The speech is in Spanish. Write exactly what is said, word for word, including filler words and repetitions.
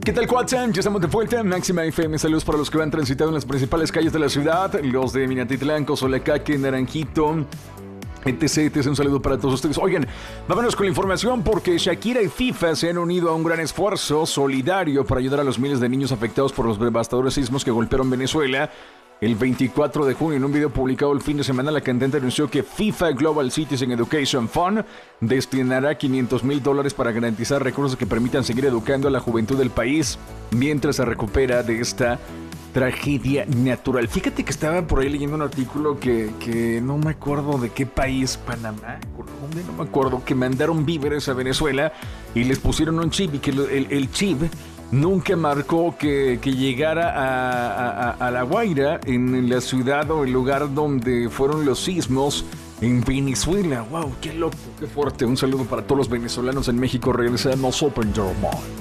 ¿Qué tal, Cuatzam? Ya estamos de vuelta. Máxima F M. Saludos para los que van transitando en las principales calles de la ciudad. Los de Minatitlán, Cozolecaque, Naranjito, etc, etcétera. Un saludo para todos ustedes. Oigan, vámonos con la información porque Shakira y FIFA se han unido a un gran esfuerzo solidario para ayudar a los miles de niños afectados por los devastadores sismos que golpearon Venezuela. El veinticuatro de junio, en un video publicado el fin de semana, la cantante anunció que FIFA Global Citizen Education Fund destinará quinientos mil dólares para garantizar recursos que permitan seguir educando a la juventud del país mientras se recupera de esta tragedia natural. Fíjate que estaba por ahí leyendo un artículo que, que no me acuerdo de qué país, Panamá, Colombia, no me acuerdo, que mandaron víveres a Venezuela y les pusieron un chip y que el, el chip nunca marcó que, que llegara a, a, a La Guaira, en la ciudad o el lugar donde fueron los sismos en Venezuela. ¡Wow! ¡Qué loco! ¡Qué fuerte! Un saludo para todos los venezolanos en México. Regresamos Open Your Mind.